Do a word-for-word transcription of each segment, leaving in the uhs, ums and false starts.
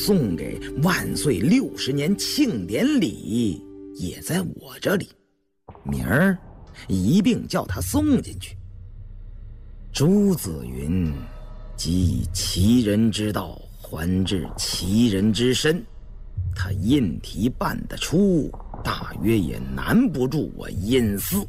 送给万岁六十年庆典礼也在我这里，明儿一并叫他送进去。朱子云即以其人之道还治其人之身，他印题办得出，大约也难不住我阴司。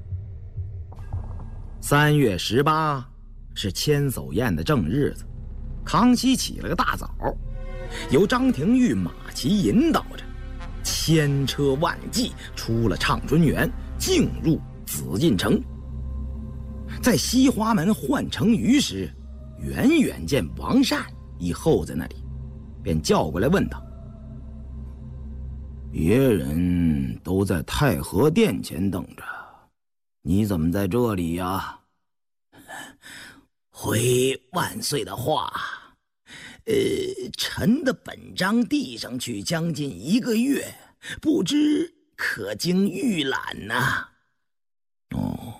三月十八是千叟宴的正日子，康熙起了个大早，由张廷玉马骑引导着，千车万骑出了畅春园，进入紫禁城。在西华门换成鱼时，远远见王善已候在那里，便叫过来问道：“别人都在太和殿前等着，你怎么在这里呀？”回万岁的话，呃，臣的本章递上去将近一个月，不知可经预览呐？哦，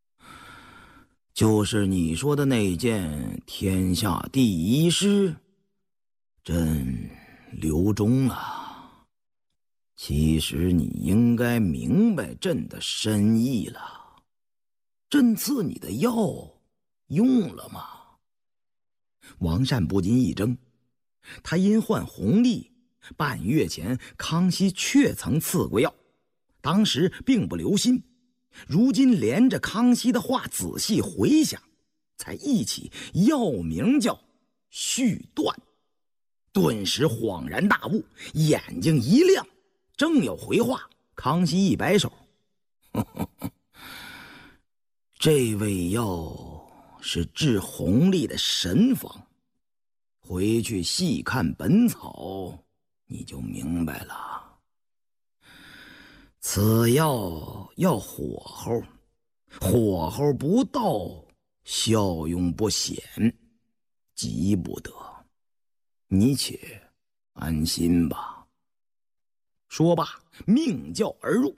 就是你说的那件天下第一诗，朕留中了。其实你应该明白朕的深意了。朕赐你的药用了吗？王善不禁一怔，他因患红痢，半月前康熙确曾赐过药，当时并不留心，如今连着康熙的话仔细回想，才忆起药名叫续断，顿时恍然大悟，眼睛一亮，正要回话，康熙一摆手：“呵呵呵，这味药是治红痢的神方，回去细看本草，你就明白了。此药要火候，火候不到，效用不显，急不得。你且安心吧。”说罢，命叫而入。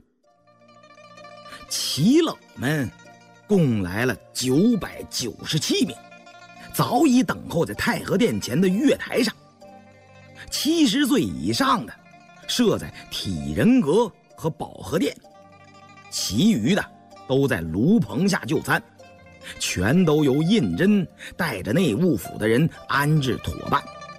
耆老们共来了九百九十七名，早已等候在太和殿前的月台上。七十岁以上的设在体仁阁和保和殿，其余的都在炉棚下就餐，全都由胤禛带着内务府的人安置妥办。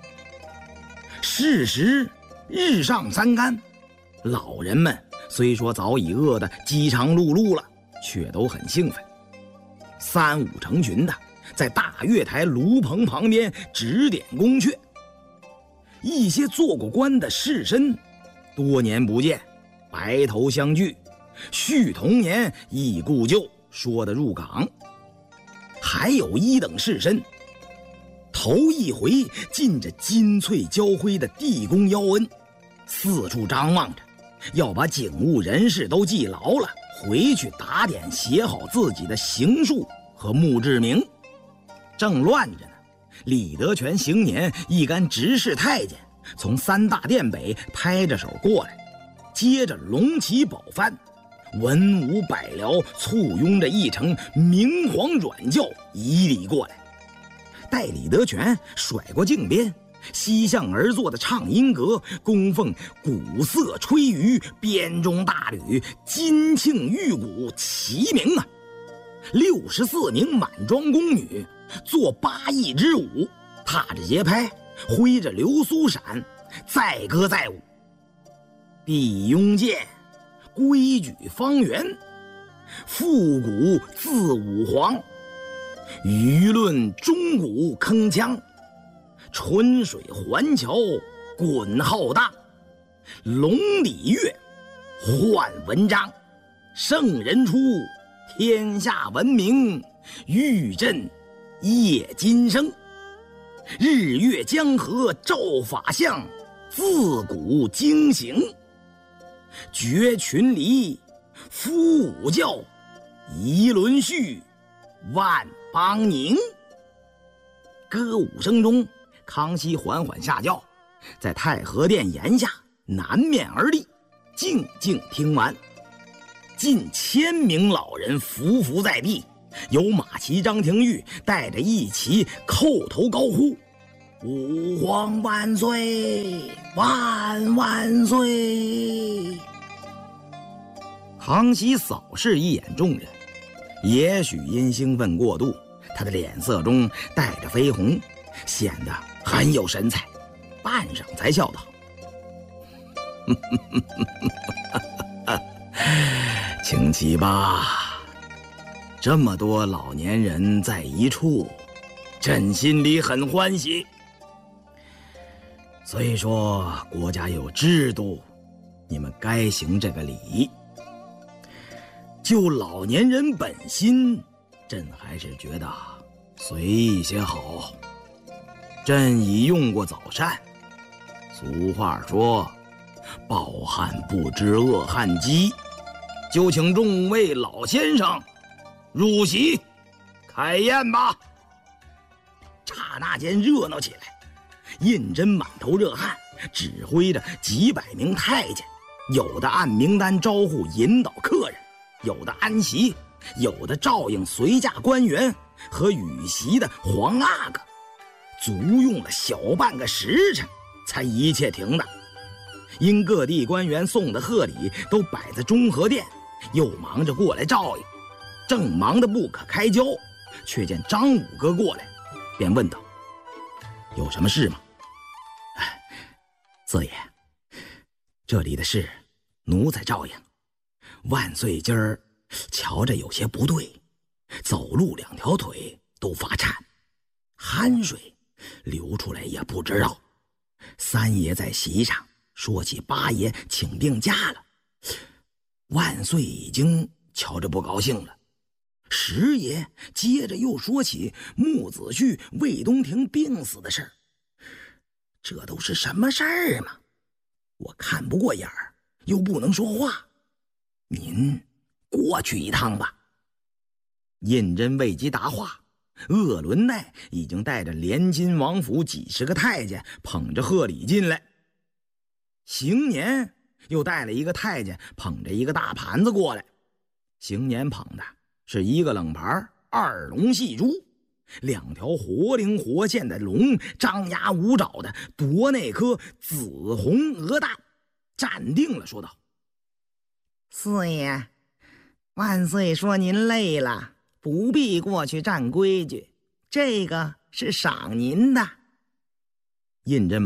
是时日上三竿，老人们虽说早已饿得饥肠辘辘了，却都很兴奋，三五成群的在大月台炉棚旁边指点宫阙。一些做过官的士绅多年不见，白头相聚，叙童年忆故旧，说得入港。还有一等士绅头一回尽着金翠交辉的地宫邀恩，四处张望着，要把警务人事都记牢了，回去打点写好自己的行数和墓志铭。正乱着呢，李德全行年一干执事太监从三大殿北拍着手过来，接着龙旗宝幡，文武百僚簇拥着一乘明皇软轿以礼过来。待李德全甩过镜边，西向而坐的畅音阁供奉鼓瑟吹竽编钟大吕金磬玉鼓齐鸣啊！六十四名满装宫女做八佾之舞，踏着节拍，挥着流苏伞，载歌载舞。地雍剑，规矩方圆，复古自武皇，舆论钟鼓铿锵，春水环桥滚浩荡，龙礼乐换文章，圣人出，天下闻名，玉振夜金声。日月江河照法相，自古经行。绝群离，夫武教，夷伦序，万邦宁。歌舞声中，康熙缓缓下轿，在太和殿檐下南面而立，静静听完。近千名老人伏伏在地，由马骑张廷玉带着一骑叩头高呼： 吾皇万岁，万万岁！康熙扫视一眼众人，也许因兴奋过度，他的脸色中带着绯红，显得很有神采，半晌才笑道：“请起吧，这么多老年人在一处，朕心里很欢喜。虽说国家有制度，你们该行这个礼。就老年人本心，朕还是觉得随意些好。朕已用过早膳，俗话说饱汉不知饿汉饥，就请众位老先生入席开宴吧。”刹那间热闹起来，胤禛满头热汗，指挥着几百名太监，有的按名单招呼引导客人，有的安席，有的照应随驾官员和与席的皇阿哥，足用了小半个时辰才一切停当。因各地官员送的贺礼都摆在中和殿，又忙着过来照应，正忙得不可开交，却见张五哥过来，便问道：“有什么事吗？”“哎，四爷，这里的事奴在照应。万岁今儿瞧着有些不对，走路两条腿都发颤，汗水流出来也不知道。三爷在席上说起八爷请病假了，万岁已经瞧着不高兴了。十爷接着又说起穆子胥、魏东亭病死的事儿，这都是什么事儿嘛？我看不过眼儿，又不能说话，您过去一趟吧。”胤禛未及答话，鄂伦奈已经带着连金王府几十个太监捧着贺礼进来，邢年又带了一个太监捧着一个大盘子过来。邢年捧的是一个冷盘二龙戏珠，两条活灵活现的龙张牙舞爪的夺那颗紫红鹅蛋，站定了说道：“ 四爷，万岁说您累了，不必过去站规矩，这个是赏您的。” 胤禛